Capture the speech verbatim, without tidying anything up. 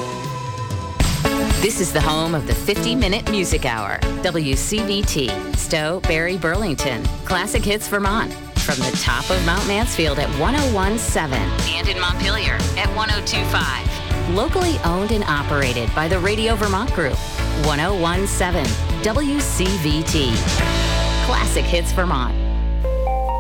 This is the home of the fifty-minute Music Hour. W C V T, Stowe, Barrie, Burlington. Classic Hits Vermont. From the top of Mount Mansfield at one oh one point seven and in Montpelier at one oh two point five. Locally owned and operated by the Radio Vermont Group. one oh one point seven W C V T. Classic Hits Vermont.